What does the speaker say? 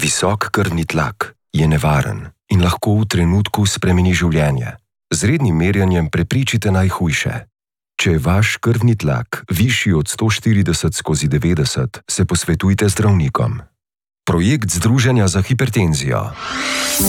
Visok krvni tlak je nevaren in lahko v trenutku spremeni življenje. Z rednim merjenjem preprečite najhujše. Če je vaš krvni tlak višji od 140/90, se posvetujte z zdravnikom. Projekt Združenja za hipertenzijo.